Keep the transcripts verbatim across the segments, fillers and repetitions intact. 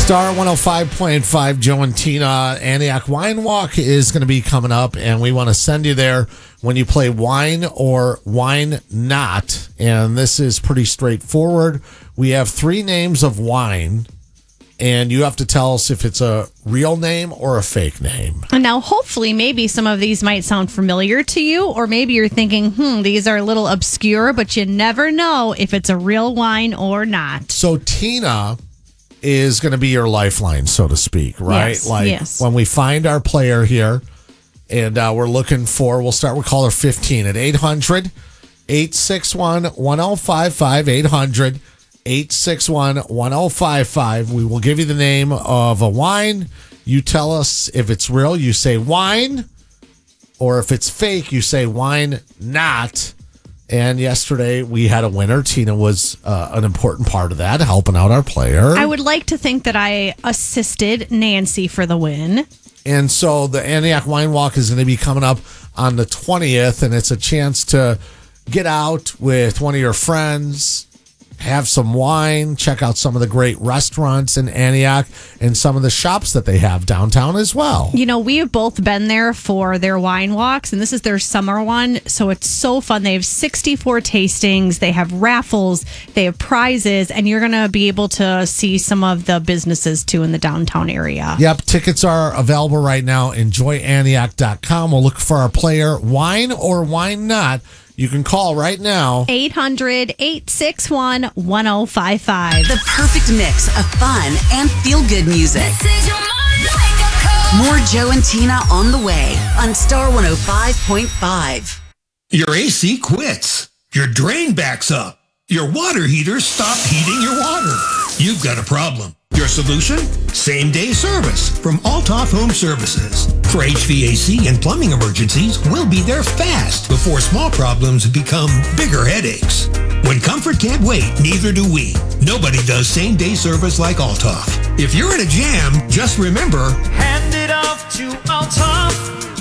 Star one oh five point five, Joe and Tina. Antioch Wine Walk is going to be coming up, and we want to send you there when you play Wine or Wine Not. And this is pretty straightforward. We have three names of wine, and you have to tell us if it's a real name or a fake name. And now, hopefully, maybe some of these might sound familiar to you, or maybe you're thinking, hmm, these are a little obscure, but you never know if it's a real wine or not. So Tina is going to be your lifeline, so to speak, right? Yes, like yes. When we find our player here, and uh, we're looking for, we'll start with caller fifteen at eight hundred, eight six one, one oh five five, eight hundred, eight six one, one oh five five. We will give you the name of a wine. You tell us if it's real, you say wine, or if it's fake, you say wine not. And yesterday we had a winner. Tina was uh, an important part of that, helping out our player. I would like to think that I assisted Nancy for the win. And so the Antioch Wine Walk is going to be coming up on the twentieth, and it's a chance to get out with one of your friends, have some wine, check out some of the great restaurants in Antioch and some of the shops that they have downtown as well. You know, we have both been there for their wine walks, and this is their summer one, so it's so fun. They have sixty-four tastings, they have raffles, they have prizes, and you're going to be able to see some of the businesses, too, in the downtown area. Yep, tickets are available right now. enjoy antioch dot com. We'll look for our player, Wine or Wine Not. You can call right now. eight hundred, eight six one, one oh five five. The perfect mix of fun and feel-good music. More Joe and Tina on the way on Star one oh five point five. Your A C quits. Your drain backs up. Your water heater stopped heating your water. You've got a problem. Your solution? Same-day service from Altoff Home Services. For H V A C and plumbing emergencies, we'll be there fast before small problems become bigger headaches. When comfort can't wait, neither do we. Nobody does same-day service like Altoff. If you're in a jam, just remember, hand it off to Altoff,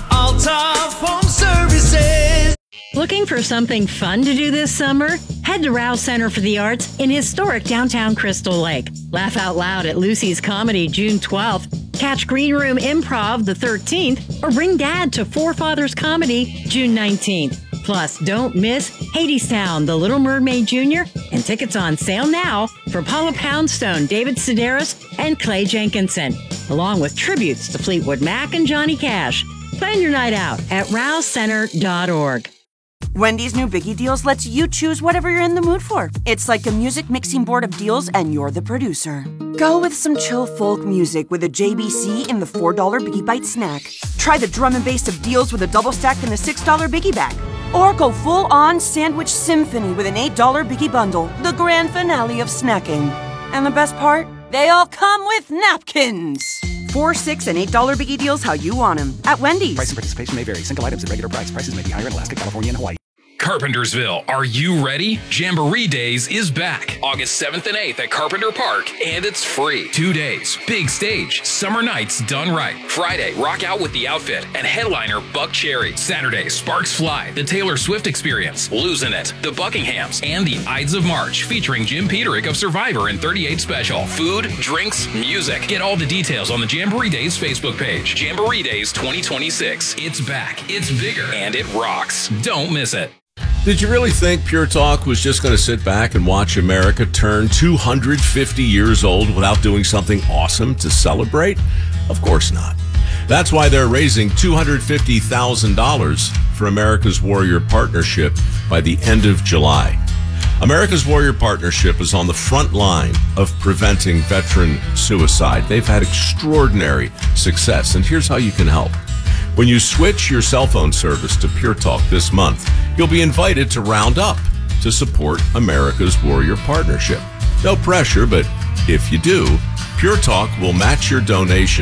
Altoff Home Services. Looking for something fun to do this summer? Head to Rouse Center for the Arts in historic downtown Crystal Lake. Laugh out loud at Lucy's Comedy June twelfth. Catch Green Room Improv the thirteenth, or bring Dad to Forefathers Comedy June nineteenth. Plus, don't miss Hadestown, The Little Mermaid Junior, and tickets on sale now for Paula Poundstone, David Sedaris, and Clay Jenkinson, along with tributes to Fleetwood Mac and Johnny Cash. Plan your night out at rouse center dot org. Wendy's new Biggie Deals lets you choose whatever you're in the mood for. It's like a music mixing board of deals, and you're the producer. Go with some chill folk music with a J B C in the four dollar Biggie Bite snack. Try the drum and bass of deals with a double stack in the six dollar Biggie bag. Or go full-on sandwich symphony with an eight dollar Biggie bundle, the grand finale of snacking. And the best part? They all come with napkins. Four, six, and eight dollar Biggie Deals how you want them at Wendy's. Price and participation may vary. Single items at regular price. Prices may be higher in Alaska, California, and Hawaii. Carpentersville, are you ready? Jamboree Days is back August seventh and eighth at Carpenter Park, and it's free. Two days, big stage, summer nights done right. Friday, rock out with the outfit and headliner Buck Cherry. Saturday, Sparks Fly, the Taylor Swift Experience, Losing It, the Buckinghams, and the Ides of March featuring Jim Peterick of Survivor and thirty-eight Special. Food, drinks, music. Get all the details on the Jamboree Days Facebook page. Jamboree Days twenty twenty-six. It's back, it's bigger, and it rocks. Don't miss it. Did you really think Pure Talk was just going to sit back and watch America turn two hundred fifty years old without doing something awesome to celebrate? Of course not. That's why they're raising two hundred fifty thousand dollars for America's Warrior Partnership by the end of July. America's Warrior Partnership is on the front line of preventing veteran suicide. They've had extraordinary success, and here's how you can help. When you switch your cell phone service to Pure Talk this month, you'll be invited to round up to support America's Warrior Partnership. No pressure, but if you do, Pure Talk will match your donation